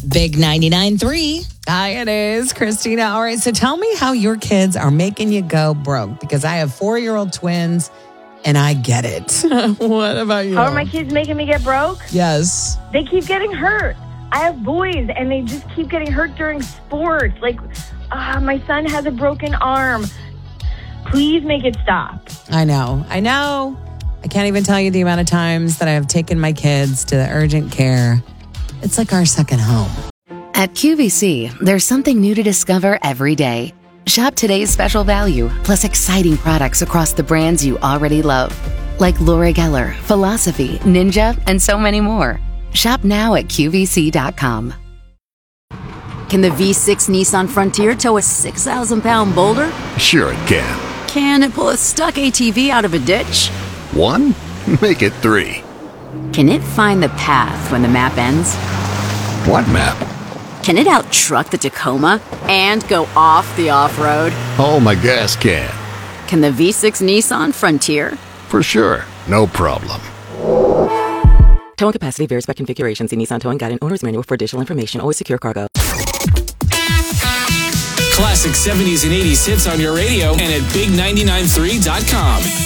Big 99.3. Hi, it is Christina. All right, so tell me how your kids are making you go broke, because I have 4-year-old twins and I get it. What about you? How are my kids making me get broke? Yes. They keep getting hurt. I have boys, and they just keep getting hurt during sports. Like, my son has a broken arm. Please make it stop. I know. I can't even tell you the amount of times that I have taken my kids to the urgent care. It's like our second home. At QVC, there's something new to discover every day. Shop today's special value, plus exciting products across the brands you already love. Like Laura Geller, Philosophy, Ninja, and so many more. Shop now at QVC.com. Can the V6 Nissan Frontier tow a 6,000-pound boulder? Sure it can. Can it pull a stuck ATV out of a ditch? 1? Make it 3. Can it find the path when the map ends? What map? Can it out-truck the Tacoma and go off the off-road? Oh, my gas can. Can the V6 Nissan Frontier? For sure. No problem. Towing capacity varies by configuration. See Nissan Towing Guide and Owner's Manual for additional information. Always secure cargo. Classic 70s and 80s hits on your radio and at big993.com.